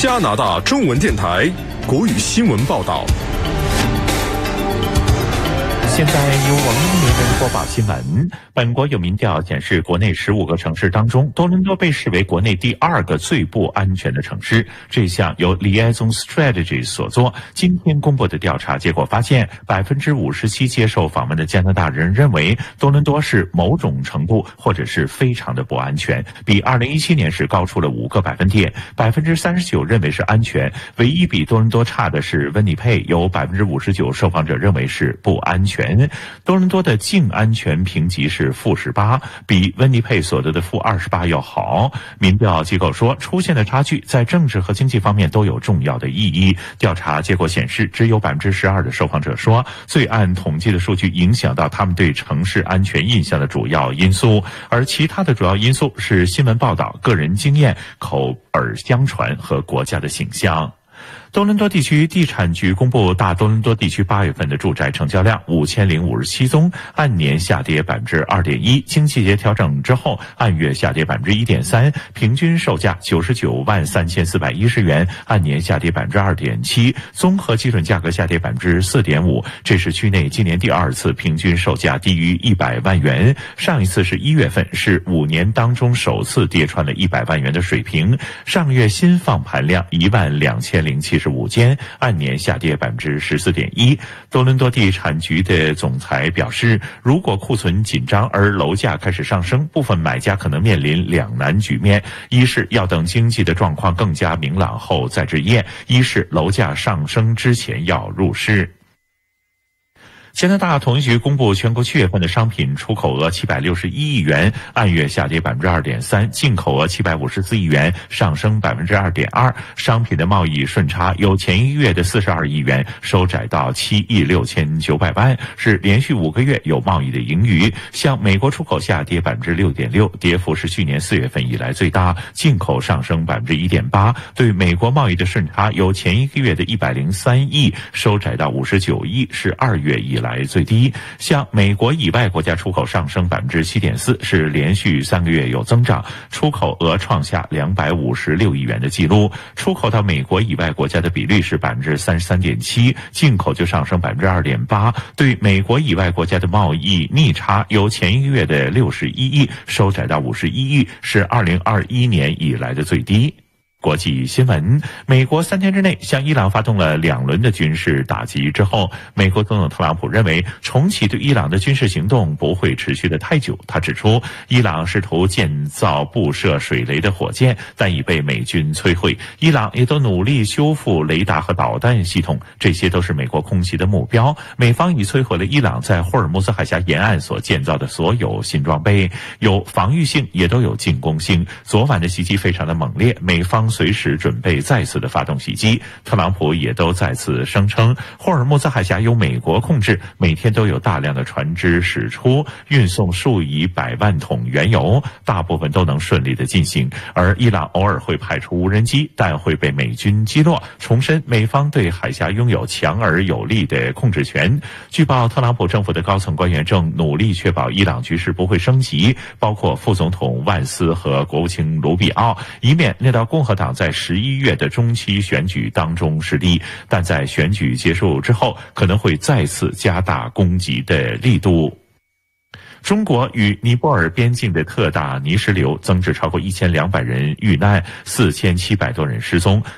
加拿大中文电台国语新闻报道。 现在由王英为您播报新闻。本国有民调显示，国内15个城市当中，多伦多被视为国内第2个最不安全的城市。这项由 Liaison Strategies 所做，今天公布的调查结果发现，57%接受访问的加拿大人认为多伦多是某种程度或者是非常的不安全，比2017年时高出了5个百分点。39%认为是安全，唯一比多伦多差的是温尼佩，有59%受访者认为是不安全。多伦多的净安全评级是-18，比温尼佩所得的-28要好。民调机构说，出现的差距在政治和经济方面都有重要的意义。调查结果显示，只有12%的受访者说，最按统计的数据影响到他们对城市安全印象的主要因素，而其他的主要因素是新闻报道、个人经验、口耳相传和国家的形象。多伦多地区地产局公布大多伦多地区8月份的住宅成交量5057宗，按年下跌2.1%，经季节调整之后按月下跌1.3%，平均售价993410元，按年下跌2.7%，综合基准价格下跌4.5%，这是区内今年第2次平均售价低于100万元，上一次是1月份，是5年当中首次跌穿了100万元的水平。上个月新放盘量12075间，按年下跌14.1%。多伦多地产局的总裁表示，如果库存紧张而楼价开始上升，部分买家可能面临两难局面：一是要等经济的状况更加明朗后再置业，一是楼价上升之前要入市。加拿大统计局公布全国7月份的商品出口额761亿元，按月下跌2.3%，进口额754亿元，上升2.2%。商品的贸易顺差由前一个月的42亿元收窄到7亿6900万，是连续5个月有贸易的盈余。向美国出口下跌6.6%，跌幅是去年4月份以来最大，进口上升1.8%。对美国贸易的顺差由前一个月的103亿收窄到59亿，是2月以来最低。向美国以外国家出口上升7.4%，是连续3个月有增长，出口额创下256亿元的记录。出口到美国以外国家的比率是33.7%，进口就上升2.8%。对美国以外国家的贸易逆差由前一个月的61亿收窄到51亿，是2021年以来的最低。国际新闻，美国3天之内向伊朗发动了2轮的军事打击之后，美国总统特朗普认为重启对伊朗的军事行动不会持续的太久。他指出，伊朗试图建造布设水雷的火箭，但已被美军摧毁。伊朗也都努力修复雷达和导弹系统，这些都是美国空袭的目标。美方已摧毁了伊朗在霍尔木兹海峡沿岸所建造的所有新装备，有防御性也都有进攻性。昨晚的袭击非常的猛烈，美方随时准备再次的发动袭击。特朗普也都再次声称，霍尔木兹海峡由美国控制，每天都有大量的船只驶出，运送数以百万桶原油，大部分都能顺利的进行。而伊朗偶尔会派出无人机，但会被美军击落。重申美方对海峡拥有强而有力的控制权。据报，特朗普政府的高层官员正努力确保伊朗局势不会升级，包括副总统万斯和国务卿卢比奥，以免令到共和党在11月的中期选举当中失利，但在选举结束之后，可能会再次加大攻击的力度。中国与尼泊尔边境的特大泥石流增至超过1200人遇难，4700多人失踪。